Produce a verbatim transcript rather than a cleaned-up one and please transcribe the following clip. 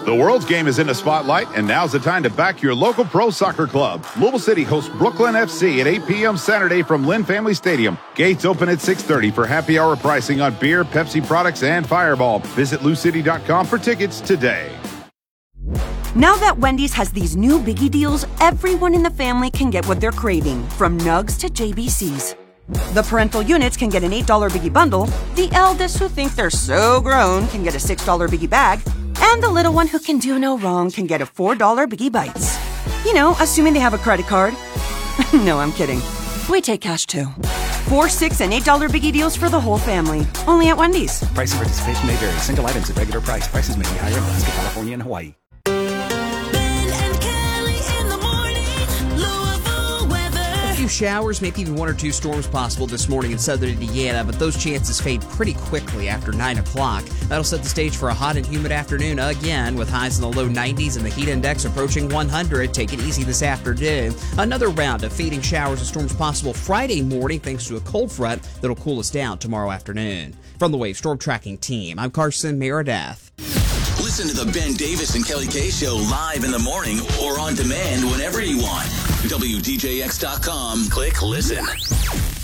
The world's game is in the spotlight, and now's the time to back your local pro soccer club. Louisville City hosts Brooklyn F C at eight p.m. Saturday from Lynn Family Stadium. Gates open at six thirty for happy hour pricing on beer, Pepsi products, and Fireball. Visit lou city dot com for tickets today. Now that Wendy's has these new biggie deals, everyone in the family can get what they're craving, from nugs to J B Cs. The parental units can get an eight dollar biggie bundle, the eldest who think they're so grown can get a six dollar biggie bag, and the little one who can do no wrong can get a four dollar biggie bites. You know, assuming they have a credit card. No, I'm kidding. We take cash too. Four, six, and eight dollar biggie deals for the whole family. Only at Wendy's. Price and participation may vary. Single items at regular price. Prices may be higher in Alaska, California, and Hawaii. Few showers, maybe even one or two storms possible this morning in southern Indiana, but those chances fade pretty quickly after nine o'clock. That'll set the stage for a hot and humid afternoon again, with highs in the low nineties and the heat index approaching one hundred. Take it easy this afternoon. Another round of fading showers and storms possible Friday morning thanks to a cold front that'll cool us down tomorrow afternoon. From the Wave Storm Tracking Team, I'm Carson Meredith. Listen to the Ben Davis and Kelly K Show live in the morning or on demand whenever you want. W D J X dot com. Click listen.